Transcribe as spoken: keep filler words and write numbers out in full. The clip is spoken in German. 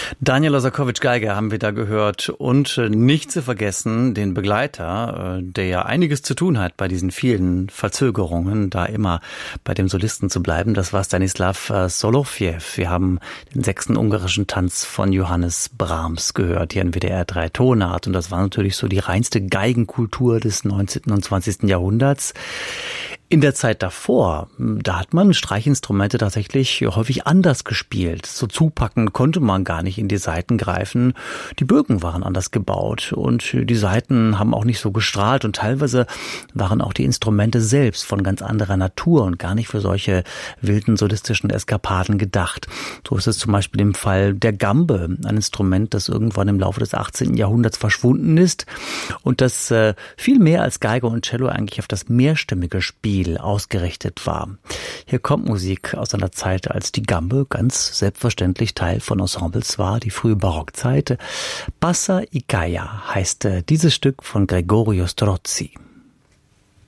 Daniel Ossakowitsch Geige haben wir da gehört und nicht zu vergessen den Begleiter, der ja einiges zu tun hat bei diesen vielen Verzögerungen, da immer bei dem Solisten zu bleiben. Das war Stanislav Solovjev. Wir haben den sechsten ungarischen Tanz von Johannes Brahms gehört, hier in W D R drei Tonart. Und das war natürlich so die reinste Geigenkultur des neunzehnten und zwanzigsten Jahrhunderts. In der Zeit davor, da hat man Streichinstrumente tatsächlich häufig anders gespielt. So zupacken konnte man gar nicht in die Saiten greifen. Die Bögen waren anders gebaut und die Saiten haben auch nicht so gestrahlt und teilweise waren auch die Instrumente selbst von ganz anderer Natur und gar nicht für solche wilden solistischen Eskapaden gedacht. So ist es zum Beispiel im Fall der Gambe, ein Instrument, das irgendwann im Laufe des achtzehnten Jahrhunderts verschwunden ist und das äh, viel mehr als Geige und Cello eigentlich auf das mehrstimmige Spiel ausgerichtet war. Hier kommt Musik aus einer Zeit, als die Gambe ganz selbstverständlich Teil von Ensembles war, die frühe Barockzeit. Passa i Gaia heißt dieses Stück von Gregorio Strozzi.